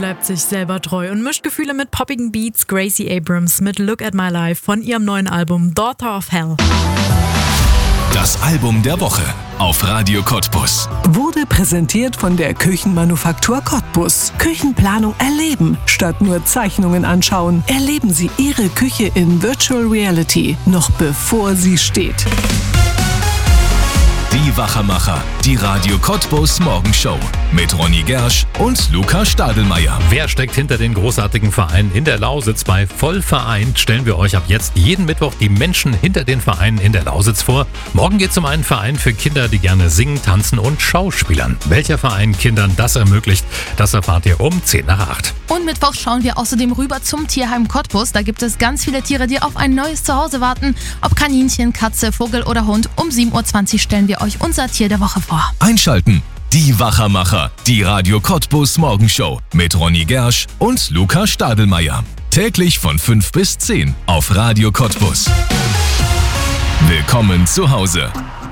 bleibt sich selber treu und mischt Gefühle mit poppigen Beats. Gracie Abrams mit Look at My Life von ihrem neuen Album Daughter of Hell. Das Album der Woche auf Radio Cottbus. Wurde präsentiert von der Küchenmanufaktur Cottbus. Küchenplanung erleben, statt nur Zeichnungen anschauen. Erleben Sie Ihre Küche in Virtual Reality, noch bevor sie steht. Die Wachermacher, die Radio Cottbus Morgenshow mit Ronny Gersch und Luca Stadelmeier. Wer steckt hinter den großartigen Vereinen in der Lausitz? Bei Vollvereint stellen wir euch ab jetzt jeden Mittwoch die Menschen hinter den Vereinen in der Lausitz vor. Morgen geht es um einen Verein für Kinder, die gerne singen, tanzen und schauspielern. Welcher Verein Kindern das ermöglicht, das erfahrt ihr um 7:50. Und Mittwoch schauen wir außerdem rüber zum Tierheim Cottbus. Da gibt es ganz viele Tiere, die auf ein neues Zuhause warten. Ob Kaninchen, Katze, Vogel oder Hund. Um 7:20 Uhr stellen wir euch unser Tier der Woche vor. Einschalten. Die Wachermacher, die Radio Cottbus Morgenshow mit Ronny Gersch und Luca Stadelmeier. Täglich von 5 bis 10 auf Radio Cottbus. Willkommen zu Hause.